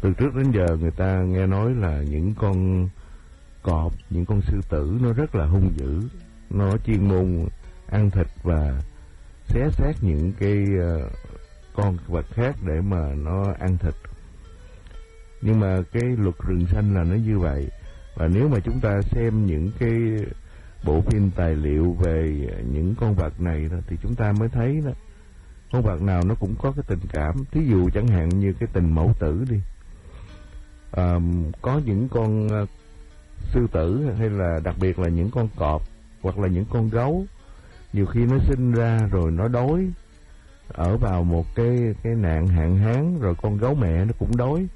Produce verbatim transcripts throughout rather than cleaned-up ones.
Từ trước đến giờ người ta nghe nói là những con cọp, những con sư tử nó rất là hung dữ, nó chuyên môn ăn thịt và xé xác những cái uh, con vật khác để mà nó ăn thịt. Nhưng mà cái luật rừng xanh là nó như vậy. Và nếu mà chúng ta xem những cái bộ phim tài liệu về những con vật này đó, thì chúng ta mới thấy đó, con vật nào nó cũng có cái tình cảm. Thí dụ chẳng hạn như cái tình mẫu tử đi, à, có những con uh, sư tử hay là đặc biệt là những con cọp hoặc là những con gấu, nhiều khi nó sinh ra rồi nó đói, ở vào một cái cái nạn hạn hán, rồi con gấu mẹ nó cũng đói,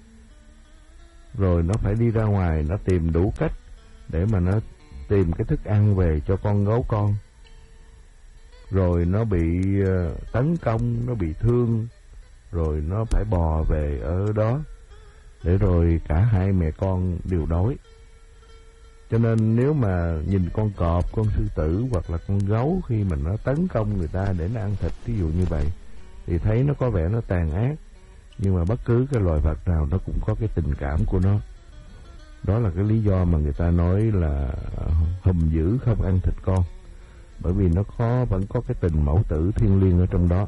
rồi nó phải đi ra ngoài nó tìm đủ cách để mà nó tìm cái thức ăn về cho con gấu con, rồi nó bị uh, tấn công, nó bị thương, rồi nó phải bò về ở đó, để rồi cả hai mẹ con đều đói. Cho nên nếu mà nhìn con cọp, con sư tử hoặc là con gấu khi mà nó tấn công người ta để nó ăn thịt, ví dụ như vậy, thì thấy nó có vẻ nó tàn ác. Nhưng mà bất cứ cái loài vật nào nó cũng có cái tình cảm của nó. Đó là cái lý do mà người ta nói là hùm dữ không ăn thịt con, bởi vì nó có vẫn có cái tình mẫu tử thiêng liêng ở trong đó.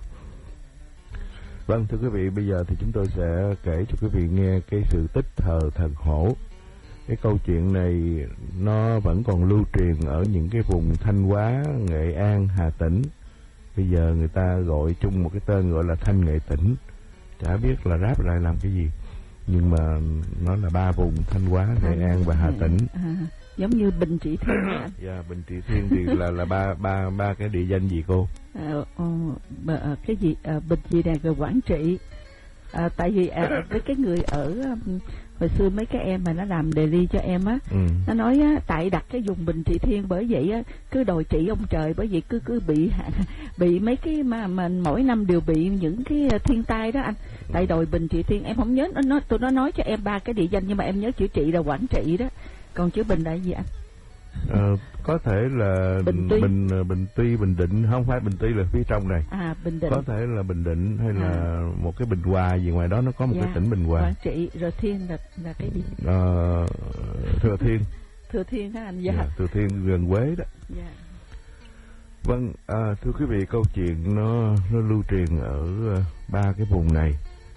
Vâng, thưa quý vị, bây giờ thì chúng tôi sẽ kể cho quý vị nghe cái sự tích thờ thần hổ. Cái câu chuyện này nó vẫn còn lưu truyền ở những cái vùng Thanh Hóa, Nghệ An, Hà Tĩnh. Bây giờ người ta gọi chung một cái tên gọi là Thanh Nghệ Tĩnh. Chả biết là ráp lại làm cái gì, nhưng mà nó là ba vùng Thanh Hóa, Nghệ An và Hà Tĩnh. À, giống như Bình Trị Thiên. Dạ, yeah, Bình Trị Thiên thì là là ba ba ba cái địa danh gì cô? À, uh, cái gì uh, Bình gì nè, rồi Quảng Trị. À, tại vì à, với cái người ở um, hồi xưa mấy cái em mà nó làm đề ly cho em á, ừ. nó nói á, tại đặt cái vùng Bình Trị Thiên bởi vậy á, cứ đòi trị ông trời, bởi vậy cứ cứ bị bị mấy cái mà mình mỗi năm đều bị những cái thiên tai đó anh. Tại đòi Bình Trị Thiên em không nhớ, nó, nó tụi nó nói cho em ba cái địa danh, nhưng mà em nhớ chữ Trị là Quảng Trị đó, còn chữ Bình là gì anh? Ờ, có thể là Bình Tuy. Bình Bình Tuy, Bình Định, không phải Bình Tuy là phía trong này. À, Bình Định. Có thể là Bình Định hay là à. một cái Bình Hòa gì ngoài đó, nó có một dạ. cái tỉnh Bình Hòa. Quảng Trị, rồi Thiên là là cái gì? Ờ, Thừa Thiên. Thừa Thiên hả anh? Dạ. dạ Thừa Thiên gần Quế đó. Dạ. Vâng, à, thưa quý vị, câu chuyện nó nó lưu truyền ở ba cái vùng này.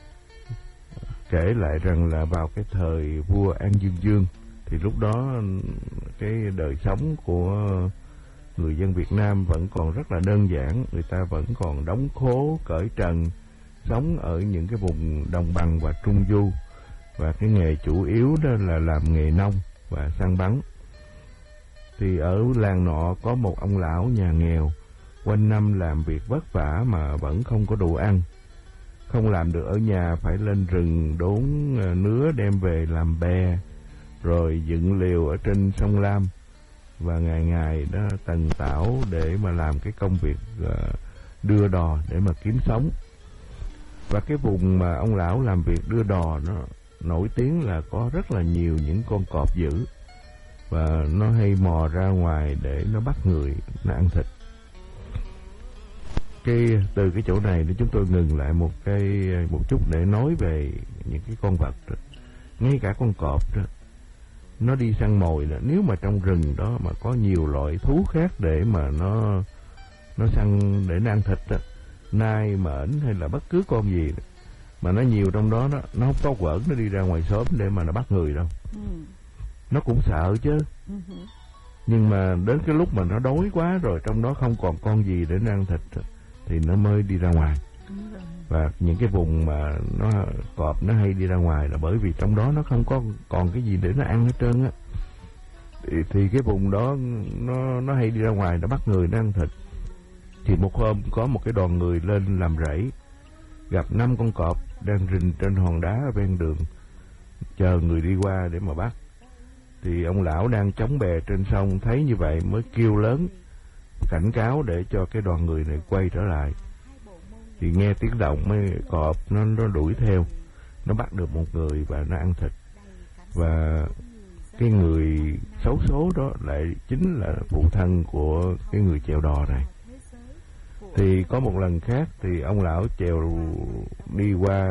Kể lại rằng là vào cái thời vua An Dương Dương, thì lúc đó cái đời sống của người dân Việt Nam vẫn còn rất là đơn giản. Người ta vẫn còn đóng khố, cởi trần, sống ở những cái vùng đồng bằng và trung du. Và cái nghề chủ yếu đó là làm nghề nông và săn bắn. Thì ở làng nọ có một ông lão nhà nghèo, quanh năm làm việc vất vả mà vẫn không có đủ ăn. Không làm được ở nhà, phải lên rừng đốn nứa đem về làm bè, rồi dựng lều ở trên sông Lam, và ngày ngày đó tần tảo để mà làm cái công việc uh, đưa đò để mà kiếm sống. Và cái vùng mà ông lão làm việc đưa đò nó nổi tiếng là có rất là nhiều những con cọp dữ, và nó hay mò ra ngoài để nó bắt người, nó ăn thịt. Cái từ cái chỗ này để chúng tôi ngừng lại một cái một chút để nói về những cái con vật đó. Ngay cả con cọp đó, nó đi săn mồi là nếu mà trong rừng đó mà có nhiều loại thú khác để mà nó nó săn để nó ăn thịt đó, nai, mởn hay là bất cứ con gì đó, mà nó nhiều trong đó, đó nó không có quẩn nó đi ra ngoài xóm để mà nó bắt người đâu. ừ. Nó cũng sợ chứ. ừ. Nhưng mà đến cái lúc mà nó đói quá rồi, trong đó không còn con gì để nó ăn thịt thì nó mới đi ra ngoài. Và những cái vùng mà nó cọp nó hay đi ra ngoài là bởi vì trong đó nó không có còn cái gì để nó ăn hết trơn á. Thì, thì cái vùng đó nó nó hay đi ra ngoài, nó bắt người, nó ăn thịt. Thì một hôm có một cái đoàn người lên làm rẫy, gặp năm con cọp đang rình trên hòn đá ở ven đường, chờ người đi qua để mà bắt. Thì ông lão đang chống bè trên sông thấy như vậy mới kêu lớn cảnh cáo để cho cái đoàn người này quay trở lại. Thì nghe tiếng động mấy cọp nó nó đuổi theo, nó bắt được một người và nó ăn thịt. Và cái người xấu số đó lại chính là phụ thân của cái người chèo đò này. Thì có một lần khác thì ông lão chèo đi qua